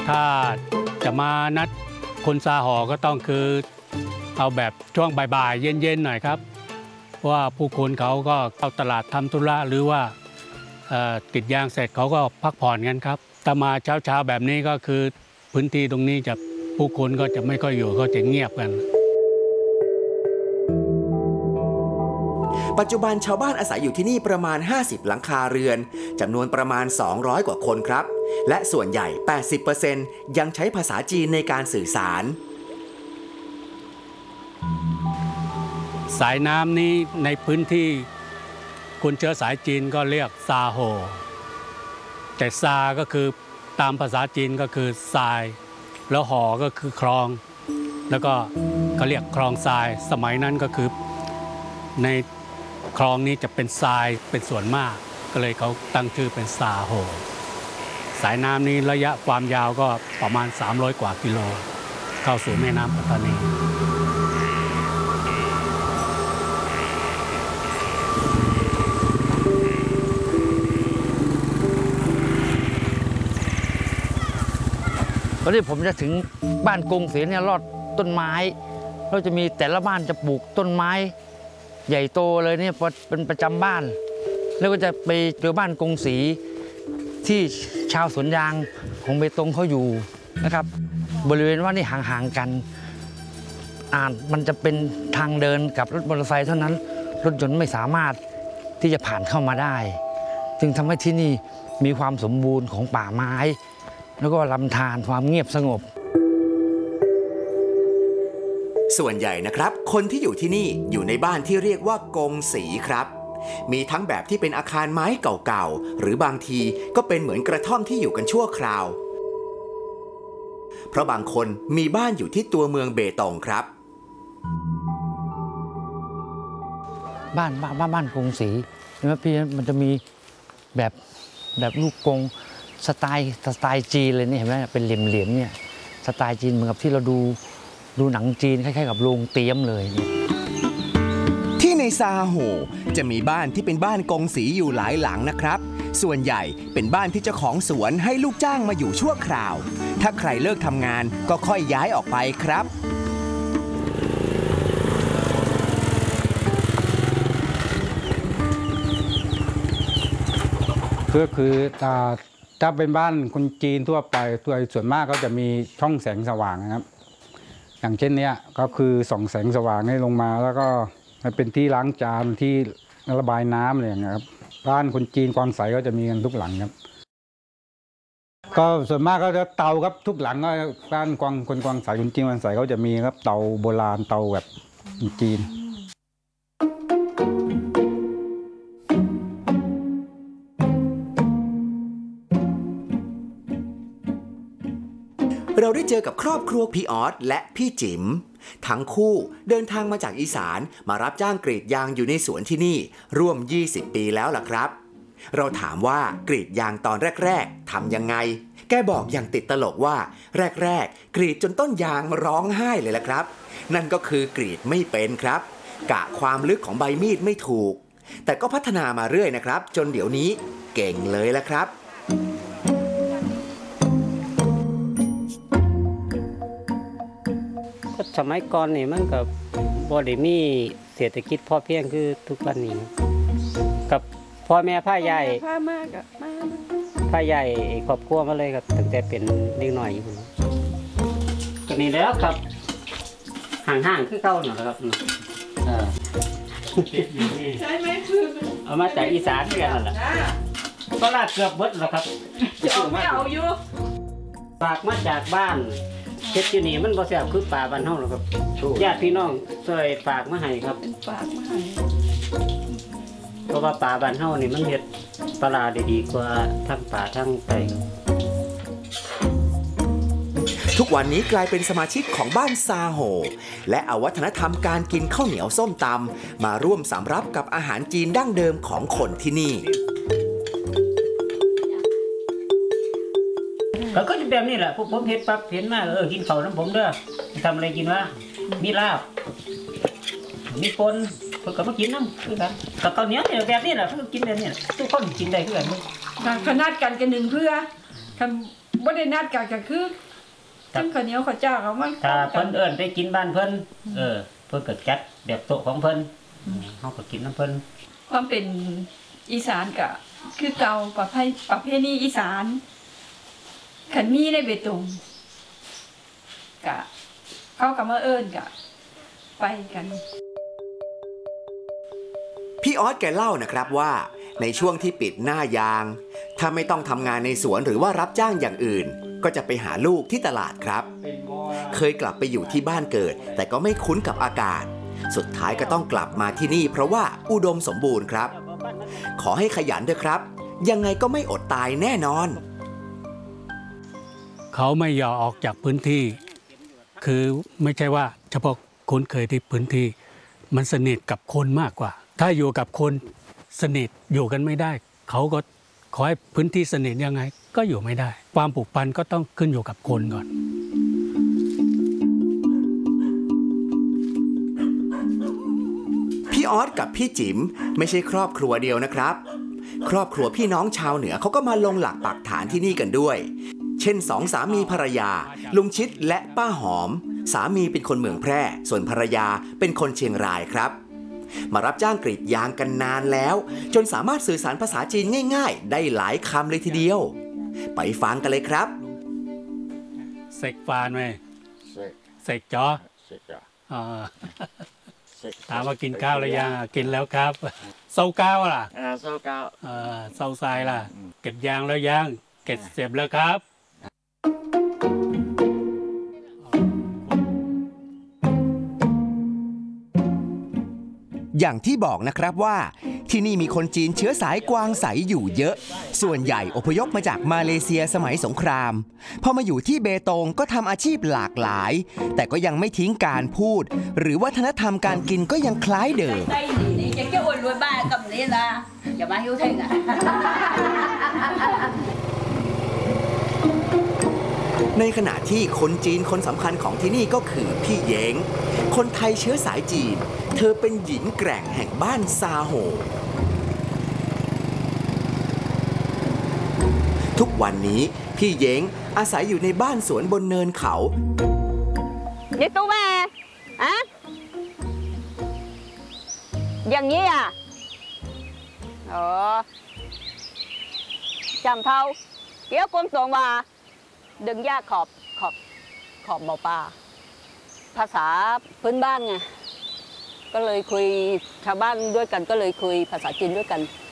ถ้าจะมานัดคนซาหอก็ต้องคือเอาแบบช่วงบ่ายๆเย็นๆหน่อยครับเพราะว่าผู้คนเขาก็เข้าตลาดทำธุระหรือว่ากรีดยางเสร็จเขาก็พักผ่อนกันครับถ้ามาเช้าๆแบบนี้ก็คือพื้นที่ตรงนี้จะผู้คนก็จะไม่ค่อยอยู่ก็จะเงียบกันปัจจุบันชาวบ้านอาศัยอยู่ที่นี่ประมาณ50หลังคาเรือนจำนวนประมาณ200กว่าคนครับและส่วนใหญ่ 80% ยังใช้ภาษาจีนในการสื่อสารสายน้ำนี้ในพื้นที่คนเชื้อสายจีนก็เรียกซาโฮแต่ซาก็คือตามภาษาจีนก็คือทรายแล้วหอก็คือคลองแล้วก็เขาเรียกคลองทรายสมัยนั้นก็คือในคลองนี้จะเป็นทรายเป็นส่วนมากก็เลยเขาตั้งชื่อเป็นซาโฮสายน้ำนี้ระยะความยาวก็ประมาณ300กว่ากิโลเข้าสู่แม่น้ำปัตตานีตอนนี้ผมจะถึงบ้านกงศรีเนี่ยรอดต้นไม้เราจะมีแต่ละบ้านจะปลูกต้นไม้ใหญ่โตเลยเนี่ยเป็นประจำบ้านแล้วก็จะไปเจอบ้านกงศรีที่ชาวสวนยางของเบตงเขาอยู่นะครับบริเวณว่านี่ห่างๆกันมันจะเป็นทางเดินกับรถมอเตอร์ไซค์เท่านั้นรถยนต์ไม่สามารถที่จะผ่านเข้ามาได้จึงทำให้ที่นี่มีความสมบูรณ์ของป่าไม้แล้วก็ลำธารความเงียบสงบส่วนใหญ่นะครับคนที่อยู่ที่นี่อยู่ในบ้านที่เรียกว่ากงสีครับมีทั้งแบบที่เป็นอาคารไม้เก่าๆหรือบางทีก็เป็นเหมือนกระท่อมที่อยู่กันชั่วคราวเพราะบางคนมีบ้านอยู่ที่ตัวเมืองเบตงครับบ้านกงสีเห็นไหมพี่มันจะมีแบบลูกกงสไตล์จีนเลยนี่เห็นไหมเป็นเหลี่ยมๆเนี่ยสไตล์จีนเหมือนกับที่เราดูหนังจีนคล้ายๆกับโรงเตี๋ยมเลยที่ในซาโฮจะมีบ้านที่เป็นบ้านกงสีอยู่หลายหลังนะครับส่วนใหญ่เป็นบ้านที่เจ้าของสวนให้ลูกจ้างมาอยู่ชั่วคราวถ้าใครเลิกทำงานก็ค่อยย้ายออกไปครับก็คือถ้าเป็นบ้านคนจีนทั่วไปส่วนมากก็จะมีช่องแสงสว่างนะครับอย่างเช่นเนี้ยก็คือส่องแสงสว่างให้ลงมาแล้วก็มันเป็นที่ล้างจานที่ระบายน้ำอะไรอย่างเงี้ยครับบ้านคนจีนกวางใสก็จะมีกันทุกหลังครับก็ส่วนมากก็จะเตาครับทุกหลังก็บ้านคนกวางใสคนจีนกวางใสเขาจะมีครับเตาโบราณเตาแบบจีนเราได้เจอกับครอบครัวพี่ออสและพี่จิ๋มทั้งคู่เดินทางมาจากอีสานมารับจ้างกรีดยางอยู่ในสวนที่นี่ร่วม20ปีแล้วล่ะครับเราถามว่ากรีดยางตอนแรกๆทำยังไงแกบอกอย่างติดตลกว่าแรกๆกรีดจนต้นยางร้องไห้เลยล่ะครับนั่นก็คือกรีดไม่เป็นครับกะความลึกของใบมีดไม่ถูกแต่ก็พัฒนามาเรื่อยนะครับจนเดี๋ยวนี้เก่งเลยล่ะครับสมัยก่อนนี่มันกับบ่ได้มีเศรษฐกิจพอเพียงคือทุกวันนี้กับพ่อแม่พาใหญ่พาใหญ่ครอบครัวมาเลยครับตั้งแต่เป็นเด็กน้อยอยู่ก็นี่แล้วครับห่างๆคือเก่าหน่อยครับใช่ไหมคือเอามาจากอีสานกันนั่นแหละก็ลาดเกือบเบิดแล้วครับจะไม่เอาอยู่ฝากมาจากบ้านเฮ็ดอยู่นี่มันบ่แซ่บคือปลาบ้านเฮาหรอกครับญาติพี่น้องช่วยฝากมาให้ครับฝากมาให้เพราะว่าปลาบ้านเฮานี่มันเฮ็ดปลาได้ดีกว่าทั้งปลาทั้งไก่ทุกวันนี้กลายเป็นสมาชิกของบ้านซาโฮและเอาวัฒนธรรมการกินข้าวเหนียวส้มตำมาร่วมสำรับกับอาหารจีนดั้งเดิมของคนที่นี่ก็จะแบบนี้แหละพวกผมเห็นปั๊บเห็นมากินข้าวน้ำผมเด้อทำอะไรกินวะมีลาบมีปนเพิ่นก็มากินน้ำคือกันกับข้าวเหนียวเนี่ยแบบนี้แหละเพิ่นกินแบบนี้ทุกคนกินได้คือกันขนาดกันกันหนึ่งเพื่อบ่ได้นัดกันก็คือจังข้าวเหนียวข้าวเจ้าเขามันถ้าเพิ่นเอิ้นไปกินบ้านเพิ่นเพิ่นก็จัดแบบโต๊ะของเพิ่นเฮาก็กินน้ำเพิ่นความเป็นอีสานก็คือเก่าประเพณีอีสานคันมีในเบตงก็เขาก็มาเอิ้นก็ไปกันพี่ออสแกเล่านะครับว่าในช่วงที่ปิดหน้ายางถ้าไม่ต้องทำงานในสวนหรือว่ารับจ้างอย่างอื่นก็จะไปหาลูกที่ตลาดครับเคยกลับไปอยู่ที่บ้านเกิดแต่ก็ไม่คุ้นกับอากาศสุดท้ายก็ต้องกลับมาที่นี่เพราะว่าอุดมสมบูรณ์ครับขอให้ขยันด้วยครับยังไงก็ไม่อดตายแน่นอนเขาไม่ยอมออกจากพื้นที่คือไม่ใช่ว่าเฉพาะคนเคยที่พื้นที่มันสนิทกับคนมากกว่าถ้าอยู่กับคนสนิทอยู่กันไม่ได้เขาก็ขอให้พื้นที่สนิทยังไงก็อยู่ไม่ได้ความผูกพันก็ต้องขึ้นอยู่กับคนก่อนพี่ออสกับพี่จิ๋มไม่ใช่ครอบครัวเดียวนะครับครอบครัวพี่น้องชาวเหนือเขาก็มาลงหลักปักฐานที่นี่กันด้วยเช่นสองสามีภรรยาลุงชิดและป้าหอมสามีเป็นคนเมืองแพร่ส่วนภรรยาเป็นคนเชียงรายครับมารับจ้างกรีดยางกันนานแล้วจนสามารถสื่อสารภาษาจีนง่ายๆได้หลายคำเลยทีเดียวไปฟังกันเลยครับเสกฟานไหมเสกจอถามว่ากินข้าวหรือยังกินแล้วครับเศร้าก้าวล่ะเศร้าก้าวเศร้าทรายล่ะเก็บยางแล้วยังเก็บเสร็จแล้วครับอย่างที่บอกนะครับว่าที่นี่มีคนจีนเชื้อสายกวางใสอยู่เยอะส่วนใหญ่อพยพมาจากมาเลเซียสมัยสงครามพอมาอยู่ที่เบตงก็ทำอาชีพหลากหลายแต่ก็ยังไม่ทิ้งการพูดหรือวัฒนธรรมการกินก็ยังคล้ายเดิมในขณะที่คนจีนคนสำคัญของที่นี่ก็คือพี่เย้งคนไทยเชื้อสายจีนเธอเป็นหญิงแกร่งแห่งบ้านซาโฮทุกวันนี้พี่เย้งอาศัยอยู่ในบ้านสวนบนเนินเขายี่ตู้แม่อะอย่างนี้อ่ะจำเท่าเกี่ยวกับตรงว่าดึงหญ้าขอบบ่อปลาภาษาพื้นบ้านไงก็เลยคุยชาวบ้านด้วยกันก็เลยคุยภาษาจีนด้วยกัน